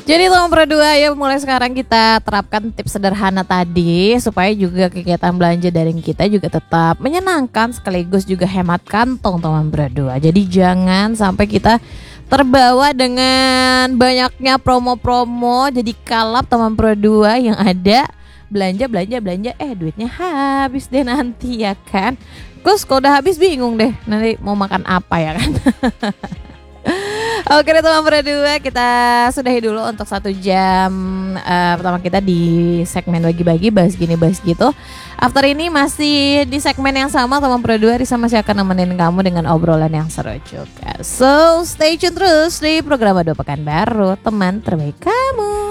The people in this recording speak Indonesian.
Jadi teman berdua ya, mulai sekarang kita terapkan tips sederhana tadi supaya juga kegiatan belanja daring kita juga tetap menyenangkan sekaligus juga hemat kantong teman berdua. Jadi jangan sampai kita terbawa dengan banyaknya promo-promo jadi kalap teman berdua yang ada belanja duitnya habis deh nanti ya kan. Terus kalau udah habis bingung deh nanti mau makan apa ya kan. Oke deh teman berdua, kita sudahi dulu untuk 1 jam pertama kita di segmen bagi-bagi, bahas gini bahas gitu. After ini masih di segmen yang sama teman berdua, Risa masih akan nemenin kamu dengan obrolan yang seru juga. So stay tune terus di program Ado Pekanbaru, teman terbaik kamu.